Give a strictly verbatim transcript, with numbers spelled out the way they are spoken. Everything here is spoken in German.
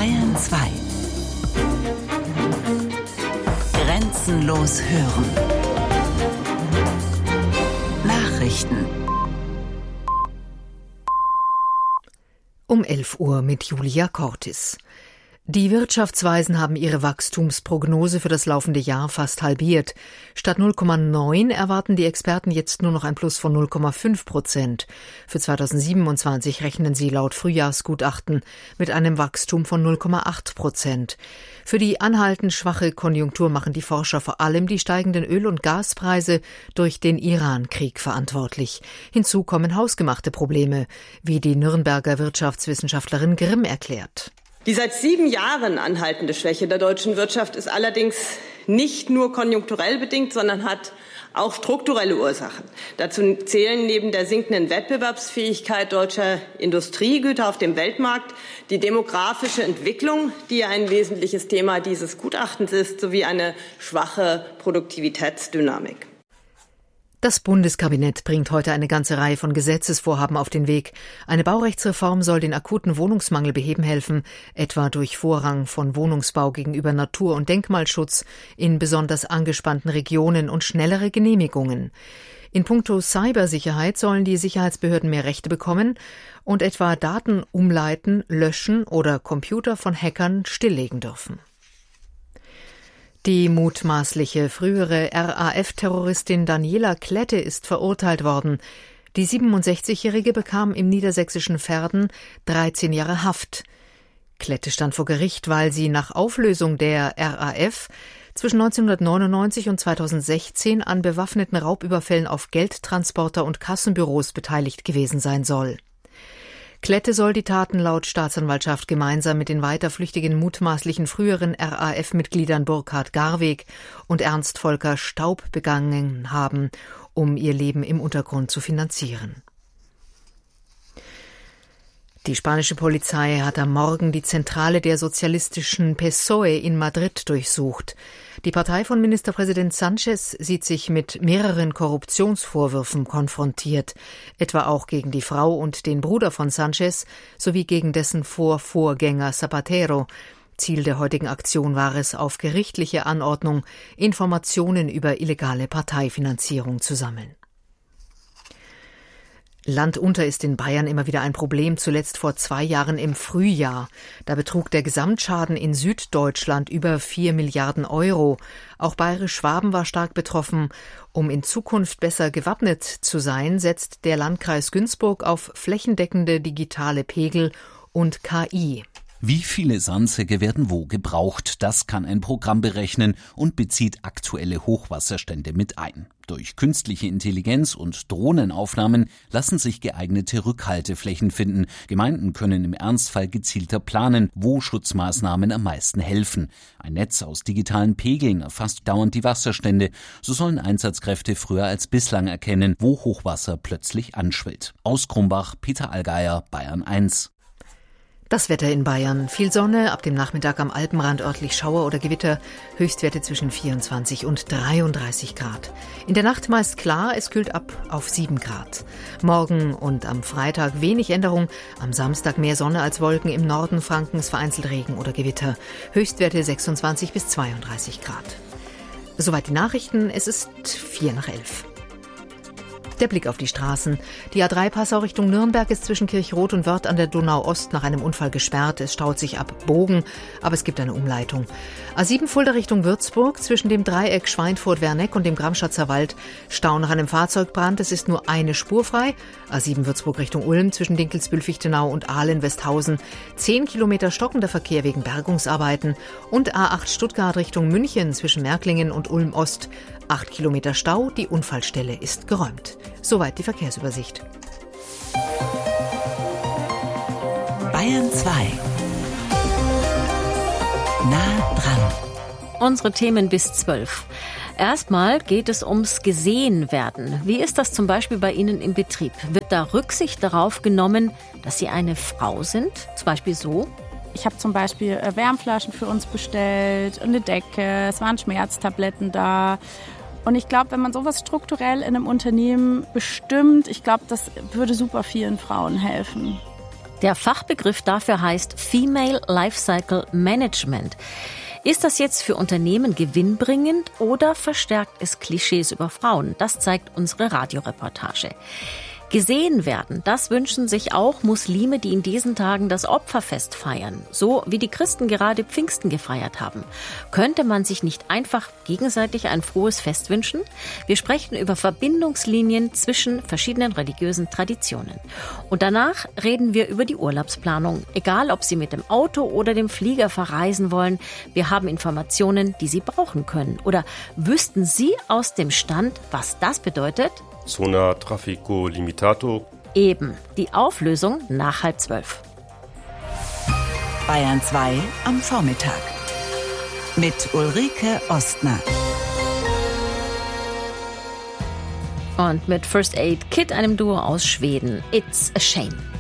Bayern zwei. Grenzenlos hören. Nachrichten. Um elf Uhr mit Julia Cortis. Die Wirtschaftsweisen haben ihre Wachstumsprognose für das laufende Jahr fast halbiert. Statt null Komma neun erwarten die Experten jetzt nur noch ein Plus von null Komma fünf Prozent. Für zweitausendsiebenundzwanzig rechnen sie laut Frühjahrsgutachten mit einem Wachstum von null Komma acht Prozent. Für die anhaltend schwache Konjunktur machen die Forscher vor allem die steigenden Öl- und Gaspreise durch den Iran-Krieg verantwortlich. Hinzu kommen hausgemachte Probleme, wie die Nürnberger Wirtschaftswissenschaftlerin Grimm erklärt. Die seit sieben Jahren anhaltende Schwäche der deutschen Wirtschaft ist allerdings nicht nur konjunkturell bedingt, sondern hat auch strukturelle Ursachen. Dazu zählen neben der sinkenden Wettbewerbsfähigkeit deutscher Industriegüter auf dem Weltmarkt die demografische Entwicklung, die ein wesentliches Thema dieses Gutachtens ist, sowie eine schwache Produktivitätsdynamik. Das Bundeskabinett bringt heute eine ganze Reihe von Gesetzesvorhaben auf den Weg. Eine Baurechtsreform soll den akuten Wohnungsmangel beheben helfen, etwa durch Vorrang von Wohnungsbau gegenüber Natur- und Denkmalschutz in besonders angespannten Regionen und schnellere Genehmigungen. In puncto Cybersicherheit sollen die Sicherheitsbehörden mehr Rechte bekommen und etwa Daten umleiten, löschen oder Computer von Hackern stilllegen dürfen. Die mutmaßliche frühere R A F-Terroristin Daniela Klette ist verurteilt worden. Die siebenundsechzigjährige bekam im niedersächsischen Verden dreizehn Jahre Haft. Klette stand vor Gericht, weil sie nach Auflösung der R A F zwischen neunzehnhundertneunundneunzig und zweitausendsechzehn an bewaffneten Raubüberfällen auf Geldtransporter und Kassenbüros beteiligt gewesen sein soll. Klette soll die Taten laut Staatsanwaltschaft gemeinsam mit den weiter flüchtigen mutmaßlichen früheren R A F-Mitgliedern Burkhard Garweg und Ernst Volker Staub begangen haben, um ihr Leben im Untergrund zu finanzieren. Die spanische Polizei hat am Morgen die Zentrale der sozialistischen P S O E in Madrid durchsucht. Die Partei von Ministerpräsident Sánchez sieht sich mit mehreren Korruptionsvorwürfen konfrontiert, etwa auch gegen die Frau und den Bruder von Sánchez sowie gegen dessen Vorvorgänger Zapatero. Ziel der heutigen Aktion war es, auf gerichtliche Anordnung Informationen über illegale Parteifinanzierung zu sammeln. Landunter ist in Bayern immer wieder ein Problem, zuletzt vor zwei Jahren im Frühjahr. Da betrug der Gesamtschaden in Süddeutschland über vier Milliarden Euro. Auch Bayerisch-Schwaben war stark betroffen. Um in Zukunft besser gewappnet zu sein, setzt der Landkreis Günzburg auf flächendeckende digitale Pegel und K I. Wie viele Sandsäcke werden wo gebraucht? Das kann ein Programm berechnen und bezieht aktuelle Hochwasserstände mit ein. Durch künstliche Intelligenz und Drohnenaufnahmen lassen sich geeignete Rückhalteflächen finden. Gemeinden können im Ernstfall gezielter planen, wo Schutzmaßnahmen am meisten helfen. Ein Netz aus digitalen Pegeln erfasst dauernd die Wasserstände. So sollen Einsatzkräfte früher als bislang erkennen, wo Hochwasser plötzlich anschwillt. Aus Krumbach, Peter Allgeier, Bayern eins. Das Wetter in Bayern. Viel Sonne, ab dem Nachmittag am Alpenrand örtlich Schauer oder Gewitter, Höchstwerte zwischen vierundzwanzig und dreiunddreißig Grad. In der Nacht meist klar, es kühlt ab auf sieben Grad. Morgen und am Freitag wenig Änderung, am Samstag mehr Sonne als Wolken, im Norden Frankens vereinzelt Regen oder Gewitter. Höchstwerte sechsundzwanzig bis zweiunddreißig Grad. Soweit die Nachrichten, es ist vier nach elf. Der Blick auf die Straßen. Die A drei Passau Richtung Nürnberg ist zwischen Kirchroth und Wörth an der Donau-Ost nach einem Unfall gesperrt. Es staut sich ab Bogen, aber es gibt eine Umleitung. A sieben Fulda Richtung Würzburg zwischen dem Dreieck Schweinfurt-Werneck und dem Gramschatzer Wald Stau nach einem Fahrzeugbrand. Es ist nur eine Spur frei. A sieben Würzburg Richtung Ulm zwischen Dinkelsbühl-Fichtenau und Ahlen-Westhausen. Zehn Kilometer stockender Verkehr wegen Bergungsarbeiten. Und A acht Stuttgart Richtung München zwischen Märklingen und Ulm-Ost. Acht Kilometer Stau, die Unfallstelle ist geräumt. Soweit die Verkehrsübersicht. Bayern zwei. Nah dran. Unsere Themen bis zwölf. Erstmal geht es ums Gesehenwerden. Wie ist das zum Beispiel bei Ihnen im Betrieb? Wird da Rücksicht darauf genommen, dass Sie eine Frau sind? Zum Beispiel so? Ich habe zum Beispiel Wärmflaschen für uns bestellt, eine Decke, es waren Schmerztabletten da. Und ich glaube, wenn man sowas strukturell in einem Unternehmen bestimmt, ich glaube, das würde super vielen Frauen helfen. Der Fachbegriff dafür heißt Female Lifecycle Management. Ist das jetzt für Unternehmen gewinnbringend oder verstärkt es Klischees über Frauen? Das zeigt unsere Radioreportage. Gesehen werden, das wünschen sich auch Muslime, die in diesen Tagen das Opferfest feiern. So wie die Christen gerade Pfingsten gefeiert haben. Könnte man sich nicht einfach gegenseitig ein frohes Fest wünschen? Wir sprechen über Verbindungslinien zwischen verschiedenen religiösen Traditionen. Und danach reden wir über die Urlaubsplanung. Egal, ob Sie mit dem Auto oder dem Flieger verreisen wollen, wir haben Informationen, die Sie brauchen können. Oder wüssten Sie aus dem Stand, was das bedeutet? Zona Traffico Limitato. Eben, die Auflösung nach halb zwölf. Bayern zwei am Vormittag. Mit Ulrike Ostner. Und mit First Aid Kit, einem Duo aus Schweden. It's a shame.